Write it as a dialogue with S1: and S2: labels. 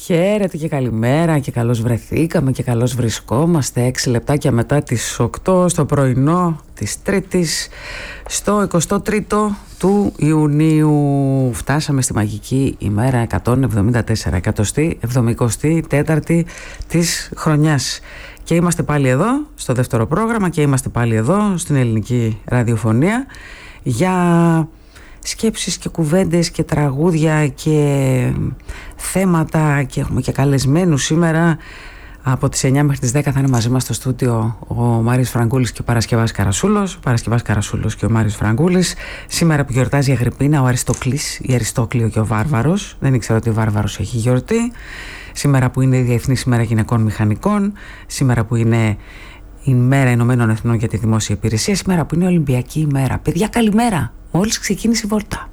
S1: Χαίρετε και καλημέρα και καλώς βρεθήκαμε και καλώς βρισκόμαστε 6 λεπτάκια μετά τις 8 στο πρωινό της Τρίτης, στο 23ο του Ιουνίου. Φτάσαμε στη μαγική ημέρα 174, 174η της χρονιάς. Και είμαστε πάλι εδώ στο δεύτερο πρόγραμμα και είμαστε πάλι εδώ στην ελληνική ραδιοφωνία για σκέψεις και κουβέντες και τραγούδια και θέματα, και έχουμε και καλεσμένους σήμερα. Από τις 9 μέχρι τις 10 θα είναι μαζί μας στο στούντιο ο Μάριος Φραγκούλης και ο Παρασκευάς Καρασούλος. Ο Παρασκευάς Καρασούλος και ο Μάριος Φραγκούλης. Σήμερα που γιορτάζει η Αγριππίνα, ο Αριστοκλής, η Αριστόκλειο και ο Βάρβαρος. Δεν ήξερα ότι ο Βάρβαρος έχει γιορτή. Σήμερα που είναι η Διεθνής ημέρα γυναικών μηχανικών. Σήμερα που είναι η μέρα Ηνωμένων Εθνών για τη Δημόσια Υπηρεσία. Σήμερα που είναι Ολυμπιακή ημέρα. Παιδιά, καλημέρα. Μόλις ξεκίνησε η βόλτα.